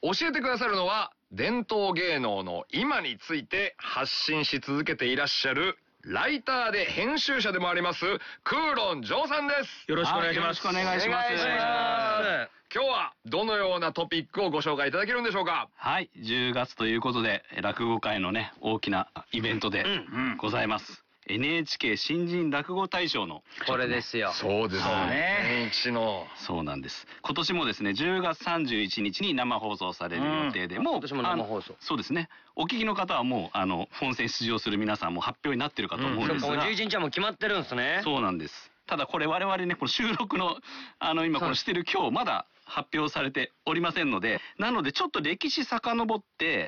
教えてくださるのは、伝統芸能の今について発信し続けていらっしゃる、ライターで編集者でもあります、クーロンジョーさんです。 よろしくお願いします。 よろしくお願いします。 今日はどのようなトピックをご紹介いただけるんでしょうか？ はい、10月ということで、落語界のね、大きなイベントでございます。NHK 新人落語大賞のこれですよ。 そうですね。 そうなんです。今年もですね、10月31日に生放送される予定で、もう今年も生放送。 そうですね。お聞きの方はもう本選出場する皆さんも発表になってるかと思うんですが、 もう11日はもう決まってるんですね。 そうなんです。ただこれ我々ね、この収録の今このしてる今日まだ発表されておりませんので、なのでちょっと歴史遡って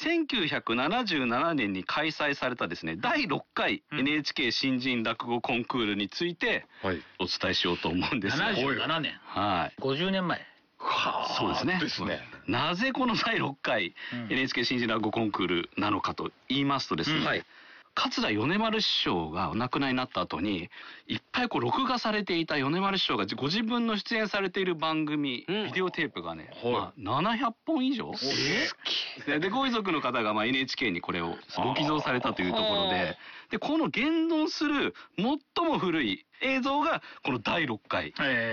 1977年に開催されたですね、第6回 NHK 新人落語コンクールについてお伝えしようと思うんですが、 77年。 はい。 50年前。 そうですね。なぜこの第6回 NHK 新人落語コンクールなのかと言いますとですね、桂米丸師匠がお亡くなりになった後に、いっぱいこう録画されていた米丸師匠がご自分の出演されている番組、ビデオテープがね、700本以上で、ご遺族の方がNHK にこれをご寄贈されたというところで、この現存する最も古い映像がこの第6回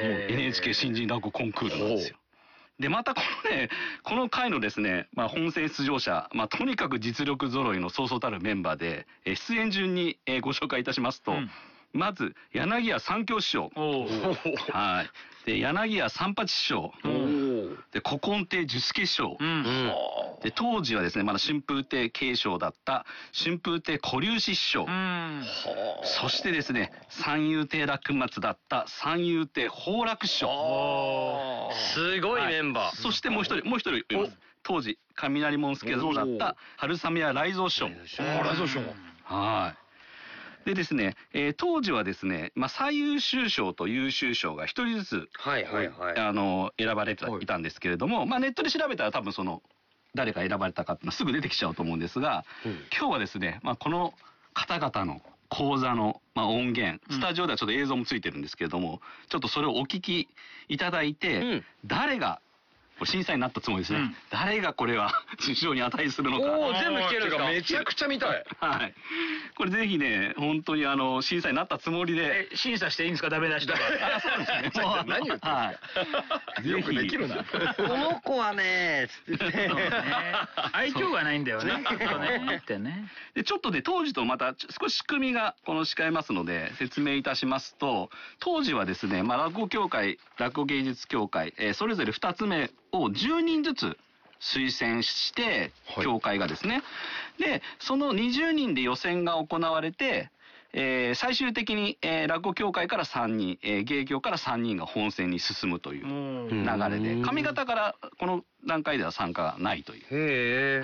NHK 新人落語コンクールなんですよ。で、またこの回のですね、本選出場者、とにかく実力揃いのそうそうたるメンバーで、出演順にご紹介いたしますと、まず、柳家三京師匠。はい。で、柳家三八師匠。で、古今亭寿助師匠。で、当時はですね、まだ春風亭慶章だった春風亭小龍師匠。そしてですね、三遊亭楽松だった三遊亭宝楽師匠。 すごいメンバー。 そしてもう一人います。当時、雷門助だった春雨屋雷蔵師匠。 雷蔵師匠。 はい。でですね、当時はですね、最優秀賞と優秀賞が一人ずつ、選ばれていたんですけれども、ネットで調べたら多分誰が選ばれたかっていうのはすぐ出てきちゃうと思うんですが、今日はですね、この方々の講座の、音源、スタジオではちょっと映像もついてるんですけれども、ちょっとそれをお聞きいただいて、誰が、審査になったつもりですね。誰がこれは受賞に値するのか。 全部聞けるんですか？ めちゃくちゃ見たい。 はい。これぜひね、本当に審査になったつもりで。 審査していいんですか？ダメ出しとか。 そうですね。 何言ってんすか？よくできるな。 この子はね、 愛嬌がないんだよね。 で、ちょっとね、当時とまた少し仕組みが違いますので、説明いたしますと、当時はですね、落語協会、落語芸術協会、それぞれ2つ目を10人ずつ推薦して、協会がですね。で、その20人で予選が行われて、最終的に、落語協会から3人、芸協から3人が本選に進むという流れで、上方からこの段階では参加がないという。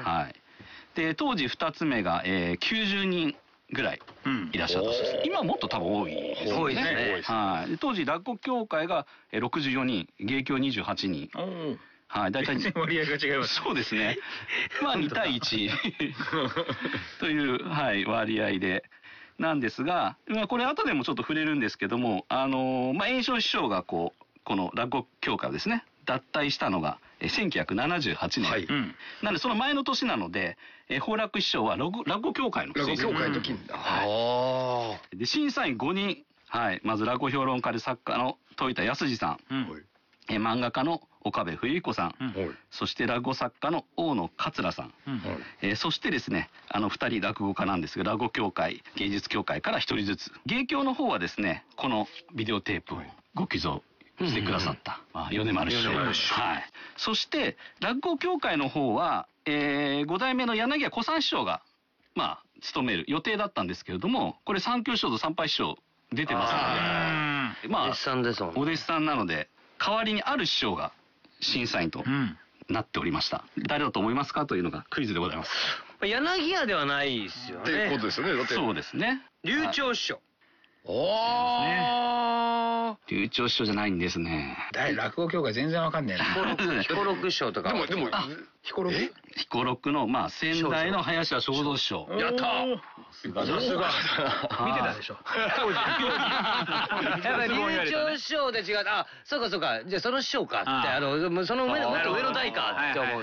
はい。で、当時2つ目が、90人ぐらいいらっしゃったそうです。今はもっと多分多いですね。 多いですね。 はい。当時落語協会が64人、芸協28人。はい、大体割合が違います。 そうですね。2対1という、割合で。なんですが、これ後でもちょっと触れるんですけども、圓生師匠がこの落語協会をですね、脱退したのが1978年。なのでその前の年なので、宝楽師匠は落語協会の落語協会の時だ。 で、審査員5人。はい。まず落語評論家で作家の戸板康二さん。漫画家の岡部冬彦さん、そして落語作家の大野桂さん、そしてですね、2人落語家なんですが、落語協会、芸術協会から1人ずつ。芸協の方はですね、このビデオテープをご寄贈してくださった、米丸師匠。はい。そして、落語協会の方は、5代目の柳家小三師匠が、務める予定だったんですけれども、これ三京師匠と三杯師匠出てますので、 お弟子さんですもんね。 お弟子さんなので、代わりにある師匠が審査員となっておりました。誰だと思いますかというのがクイズでございます。 柳家ではないですよね。 ってことですよね。 そうですね。 柳朝師匠。 柳朝師匠じゃないんですね。 落語協会全然わかんねえな。 彦六師匠とか。 でも、 彦六の、先代の林家正蔵師匠。 やったー。 さすが。見てたでしょ。 やっぱり柳朝師匠で違う。そうか。じゃあその師匠かって、そのもっと上の代かって思う。